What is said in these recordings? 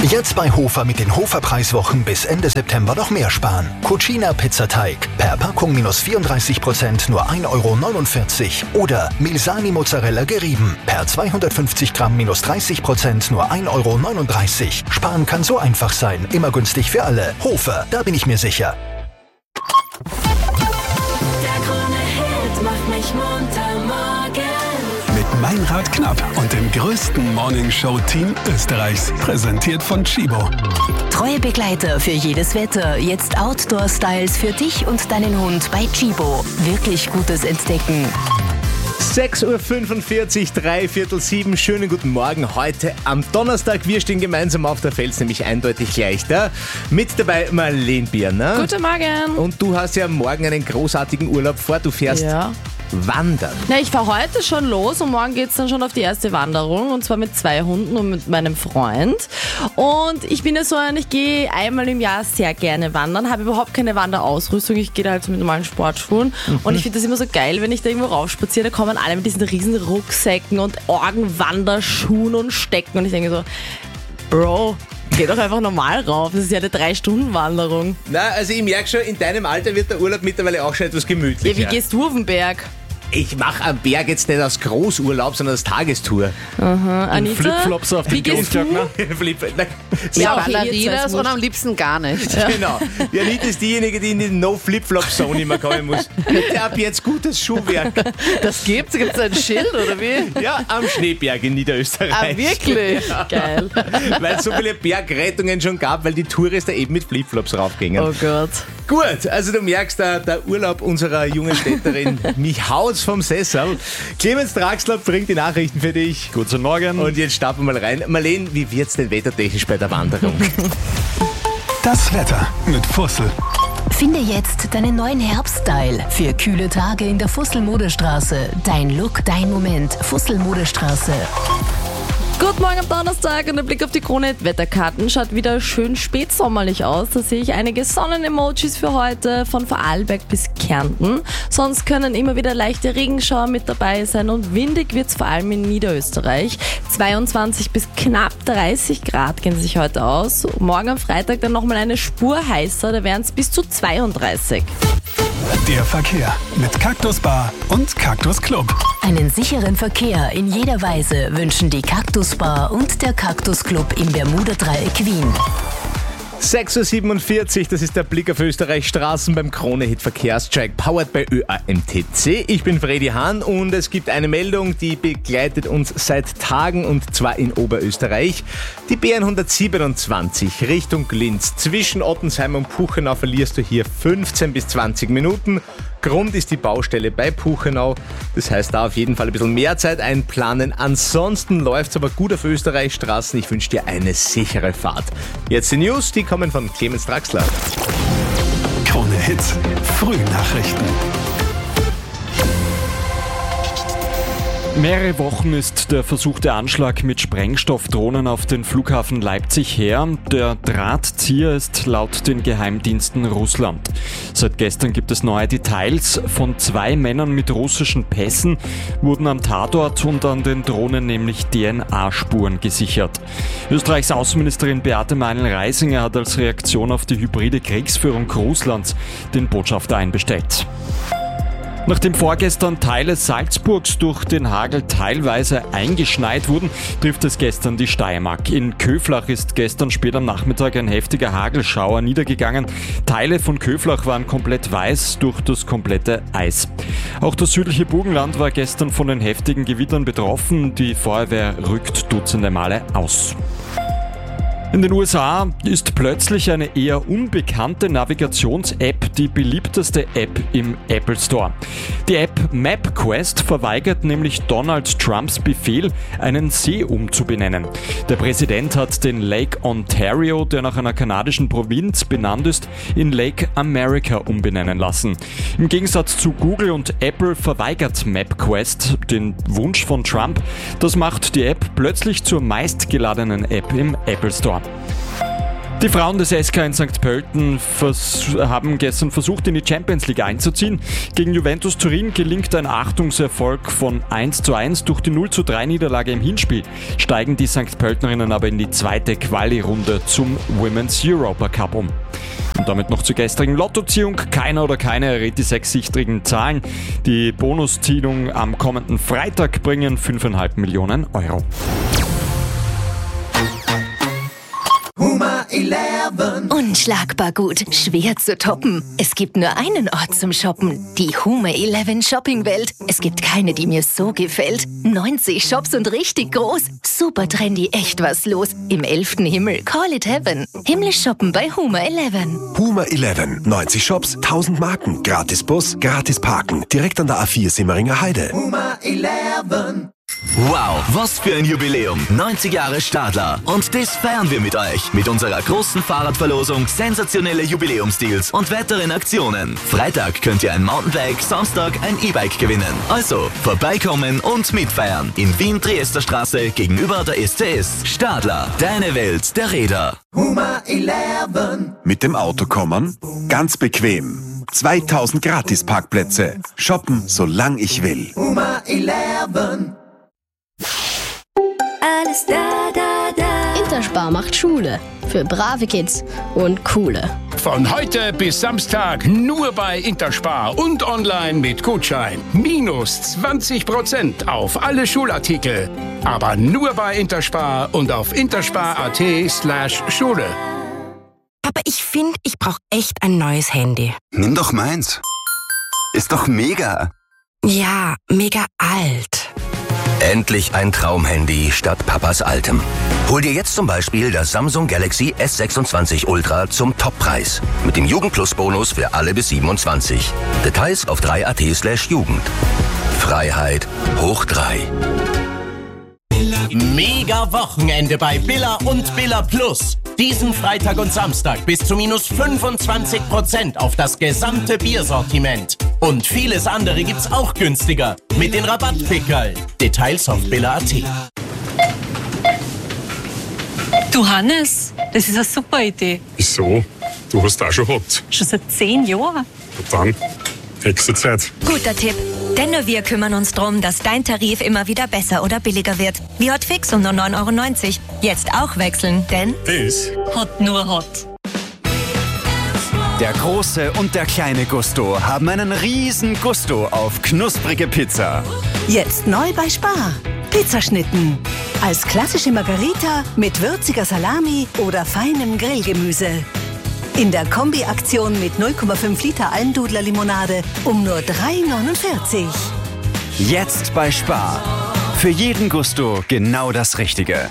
Jetzt bei Hofer mit den Hofer-Preiswochen bis Ende September noch mehr sparen. Cucina Pizzateig per Packung minus 34%, nur 1,49 €. Oder Milsani Mozzarella gerieben per 250 Gramm minus 30%, nur 1,39 €. Sparen kann so einfach sein, immer günstig für alle. Hofer, da bin ich mir sicher. Der Krone-Hit macht mich munter morgen. Mit Meinrad Knapp und dem größten Morningshow-Team Österreichs. Präsentiert von Chibo. Treue Begleiter für jedes Wetter. Jetzt Outdoor-Styles für dich und deinen Hund bei Chibo. Wirklich gutes Entdecken. 6:45 Uhr, 6:45. Schönen guten Morgen heute am Donnerstag. Wir stehen gemeinsam auf der Fels, nämlich eindeutig leichter. Mit dabei Marlene Bierner. Guten Morgen. Und du hast ja morgen einen großartigen Urlaub vor. Du fährst wandern. Na, ich fahre heute schon los und morgen geht's dann schon auf die erste Wanderung, und zwar mit 2 Hunden und mit meinem Freund. Und ich bin ja so ich gehe einmal im Jahr sehr gerne wandern, habe überhaupt keine Wanderausrüstung, ich gehe da halt so mit normalen Sportschuhen. Und ich finde das immer so geil, wenn ich da irgendwo raufspaziere, da kommen alle mit diesen riesen Rucksäcken und Orgenwanderschuhen und Stecken, und ich denke so, Bro, geh doch einfach normal rauf, das ist ja eine 3-Stunden-Wanderung. Na, also ich merke schon, in deinem Alter wird der Urlaub mittlerweile auch schon etwas gemütlicher. Ja, wie gehst du auf den Berg? Ich mache am Berg jetzt nicht als Großurlaub, sondern als Tagestour. Anita, Flipflops auf wie den gehst du? Ja, okay, Ballerinas und am liebsten gar nicht. Genau. Die Anita ist diejenige, die in die No-Flip-Flop-Zone immer kommen muss. Bitte ab jetzt gutes Schuhwerk. Das gibt's ein Schild oder wie? Ja, am Schneeberg in Niederösterreich. Ah, wirklich? Ja. Geil. Weil es so viele Bergrettungen schon gab, weil die Touristen eben mit Flipflops raufgingen. Oh Gott. Gut, also du merkst, der Urlaub unserer jungen Städterin, mich haut's vom Sessel. Clemens Draxler bringt die Nachrichten für dich. Guten Morgen. Und jetzt starten wir mal rein. Marlene, wie wird's denn wettertechnisch bei der Wanderung? Das Wetter mit Fussel. Finde jetzt deinen neuen Herbststyle für kühle Tage in der Fussel-Modestraße. Dein Look, dein Moment. Fussel-Modestraße. Guten Morgen am Donnerstag, und der Blick auf die Krone-Wetterkarten schaut wieder schön spätsommerlich aus. Da sehe ich einige Sonnen-Emojis für heute, von Vorarlberg bis Kärnten. Sonst können immer wieder leichte Regenschauer mit dabei sein, und windig wird es vor allem in Niederösterreich. 22 bis knapp 30 Grad gehen sich heute aus. Morgen am Freitag dann nochmal eine Spur heißer, da wären es bis zu 32. Der Verkehr mit Cactus Bar und Cactus Club. Einen sicheren Verkehr in jeder Weise wünschen die Cactus Bar und der Cactus Club im Bermuda-Dreieck Wien. 6:47 Uhr, das ist der Blick auf Österreich Straßen beim Krone-Hit Verkehrscheck, powered by ÖAMTC. Ich bin Freddy Hahn, und es gibt eine Meldung, die begleitet uns seit Tagen, und zwar in Oberösterreich. Die B127 Richtung Linz. Zwischen Ottensheim und Puchenau verlierst du hier 15 bis 20 Minuten. Grund ist die Baustelle bei Puchenau. Das heißt, da auf jeden Fall ein bisschen mehr Zeit einplanen. Ansonsten läuft es aber gut auf Österreichs Straßen. Ich wünsche dir eine sichere Fahrt. Jetzt die News, die kommen von Clemens Draxler. Krone Hits, Frühnachrichten. Mehrere Wochen ist der versuchte Anschlag mit Sprengstoffdrohnen auf den Flughafen Leipzig her. Der Drahtzieher ist laut den Geheimdiensten Russland. Seit gestern gibt es neue Details. Von 2 Männern mit russischen Pässen wurden am Tatort und an den Drohnen nämlich DNA-Spuren gesichert. Österreichs Außenministerin Beate Meinl-Reisinger hat als Reaktion auf die hybride Kriegsführung Russlands den Botschafter einbestellt. Nachdem vorgestern Teile Salzburgs durch den Hagel teilweise eingeschneit wurden, trifft es gestern die Steiermark. In Köflach ist gestern spät am Nachmittag ein heftiger Hagelschauer niedergegangen. Teile von Köflach waren komplett weiß durch das komplette Eis. Auch das südliche Burgenland war gestern von den heftigen Gewittern betroffen. Die Feuerwehr rückt dutzende Male aus. In den USA ist plötzlich eine eher unbekannte Navigations-App die beliebteste App im Apple Store. Die App MapQuest verweigert nämlich Donald Trumps Befehl, einen See umzubenennen. Der Präsident hat den Lake Ontario, der nach einer kanadischen Provinz benannt ist, in Lake America umbenennen lassen. Im Gegensatz zu Google und Apple verweigert MapQuest den Wunsch von Trump. Das macht die App plötzlich zur meistgeladenen App im Apple Store. Die Frauen des SK in St. Pölten haben gestern versucht, in die Champions League einzuziehen. Gegen Juventus Turin gelingt ein Achtungserfolg von 1:1. Durch die 0:3 Niederlage im Hinspiel steigen die St. Pöltenerinnen aber in die zweite Quali-Runde zum Women's Europa Cup um. Und damit noch zur gestrigen Lottoziehung. Keiner oder keine errät die 6 sichtigen Zahlen. Die Bonusziehung am kommenden Freitag bringen 5,5 Millionen Euro. Huma 11. Unschlagbar gut, schwer zu toppen. Es gibt nur einen Ort zum Shoppen, die Huma 11 Shoppingwelt. Es gibt keine, die mir so gefällt. 90 Shops und richtig groß. Super trendy, echt was los. Im 11. Himmel, call it heaven. Himmlisch shoppen bei Huma 11. Huma 11. 90 Shops, 1000 Marken, gratis Bus, gratis Parken. Direkt an der A4 Simmeringer Heide. Huma 11. Wow, was für ein Jubiläum. 90 Jahre Stadler. Und das feiern wir mit euch. Mit unserer großen Fahrradverlosung, sensationelle Jubiläumsdeals und weiteren Aktionen. Freitag könnt ihr ein Mountainbike, Samstag ein E-Bike gewinnen. Also, vorbeikommen und mitfeiern. In Wien, Triesterstraße, gegenüber der SCS. Stadler, deine Welt der Räder. Huma 11. Mit dem Auto kommen? Ganz bequem. 2000 Gratis-Parkplätze. Shoppen, solang ich will. Huma 11. Alles da. Interspar macht Schule. Für brave Kids und coole. Von heute bis Samstag nur bei Interspar und online mit Gutschein. Minus 20% auf alle Schulartikel. Aber nur bei Interspar und auf interspar.at/Schule. Aber ich finde, ich brauche echt ein neues Handy. Nimm doch meins. Ist doch mega. Ja, mega alt. Endlich ein Traumhandy statt Papas altem. Hol dir jetzt zum Beispiel das Samsung Galaxy S26 Ultra zum Toppreis. Mit dem Jugend-Plus-Bonus für alle bis 27. Details auf 3.at/Jugend. Freiheit hoch 3. Mega Wochenende bei Billa und Billa Plus. Diesen Freitag und Samstag bis zu minus 25% auf das gesamte Biersortiment. Und vieles andere gibt's auch günstiger mit den Rabattpickerl. Details auf billa.at. Du Hannes, das ist eine super Idee. Wieso? Du hast auch schon gehabt. Schon seit 10 Jahren. Und dann, nächste Zeit. Guter Tipp. Denn nur wir kümmern uns darum, dass dein Tarif immer wieder besser oder billiger wird. Wie Hotfix um nur 9,90 €. Jetzt auch wechseln, denn das Hot nur Hot. Der große und der kleine Gusto haben einen riesen Gusto auf knusprige Pizza. Jetzt neu bei Spar. Pizzaschnitten. Als klassische Margarita mit würziger Salami oder feinem Grillgemüse. In der Kombi-Aktion mit 0,5 Liter Almdudler-Limonade um nur 3,49 €. Jetzt bei Spar. Für jeden Gusto genau das Richtige.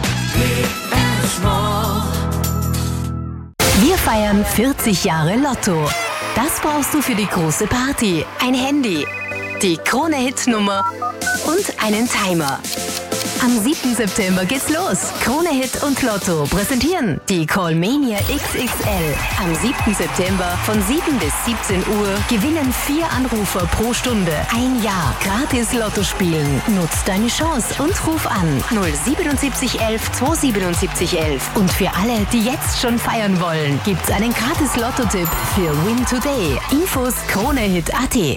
Wir feiern 40 Jahre Lotto. Das brauchst du für die große Party. Ein Handy, die Krone-Hit-Nummer und einen Timer. Am 7. September geht's los. Krone Hit und Lotto präsentieren die Callmania XXL. Am 7. September von 7 bis 17 Uhr gewinnen 4 Anrufer pro Stunde. Ein Jahr gratis Lotto spielen. Nutz deine Chance und ruf an 077 11 277 11. Und für alle, die jetzt schon feiern wollen, gibt's einen gratis Lotto-Tipp für Win Today. Infos KroneHit.at.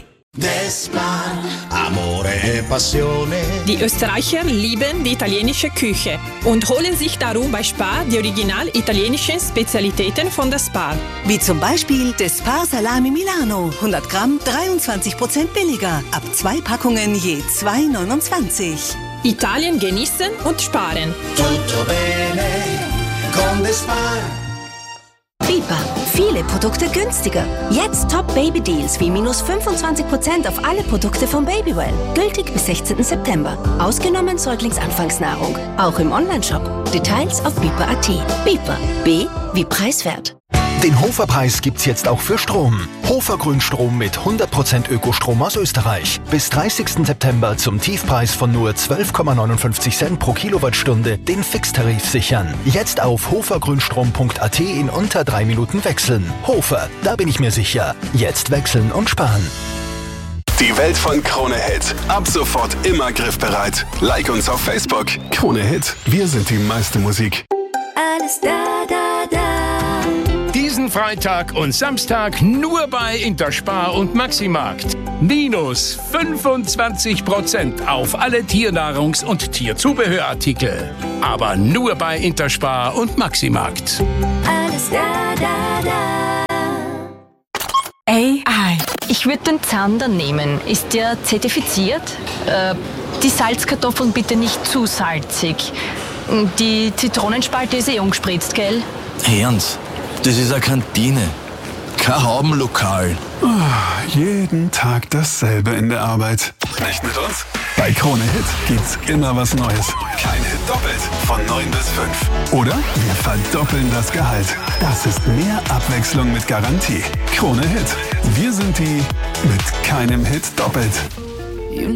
Die Österreicher lieben die italienische Küche und holen sich darum bei Spar die original italienischen Spezialitäten von der Spar. Wie zum Beispiel das Spar Salami Milano. 100 Gramm, 23% billiger. Ab 2 Packungen je 2,29 €. Italien genießen und sparen. Tutto bene con the Spar. Bipa. Viele Produkte günstiger. Jetzt Top-Baby-Deals wie minus 25% auf alle Produkte von Babywell. Gültig bis 16. September. Ausgenommen Säuglingsanfangsnahrung. Auch im Onlineshop. Details auf bipa.at. Bipa. B wie preiswert. Den Hoferpreis gibt's jetzt auch für Strom. Hofer Grünstrom mit 100% Ökostrom aus Österreich. Bis 30. September zum Tiefpreis von nur 12,59 Cent pro Kilowattstunde den Fixtarif sichern. Jetzt auf hofergrünstrom.at in unter 3 Minuten wechseln. Hofer, da bin ich mir sicher. Jetzt wechseln und sparen. Die Welt von Krone Hit. Ab sofort immer griffbereit. Like uns auf Facebook. Krone Hit. Wir sind die meiste Musik. alles da, da, da. Diesen Freitag und Samstag nur bei Interspar und Maximarkt. Minus 25% auf alle Tiernahrungs- und Tierzubehörartikel. Aber nur bei Interspar und Maximarkt. Alles da, da, da. AI. Ich würde den Zander nehmen. Ist der zertifiziert? Die Salzkartoffeln bitte nicht zu salzig. Die Zitronenspalte ist ungespritzt, gell? Ernst, das ist eine Kantine. Kein Haubenlokal. Jeden Tag dasselbe in der Arbeit. Nicht mit uns? Bei Krone Hit gibt's immer was Neues. Kein Hit doppelt von 9 bis 5. Oder wir verdoppeln das Gehalt. Das ist mehr Abwechslung mit Garantie. Krone Hit. Wir sind die mit keinem Hit doppelt.